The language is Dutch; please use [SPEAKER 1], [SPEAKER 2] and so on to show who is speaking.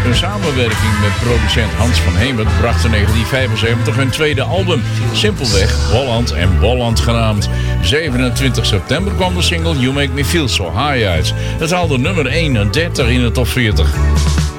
[SPEAKER 1] Een samenwerking met producent Hans van Hemert bracht in 1975 hun tweede album, simpelweg Holland en Bolland genaamd. 27 september kwam de single You Make Me Feel So High uit. Het haalde nummer 31 in de top 40.